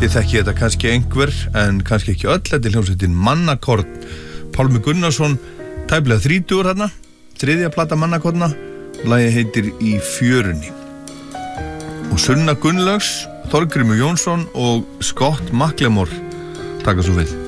Þið þekki þetta kannski einhver, en kannski ekki öll. Þetta hljómsveitin Mannakorn. Pálmi Gunnarsson, tæplega 30 hérna, 3. plata Mannakorna. Lagið heitir Í fjörunni. Og Sunna Gunnlaugs, Þorgrímur Jónsson og Scott McLemore taka svo við.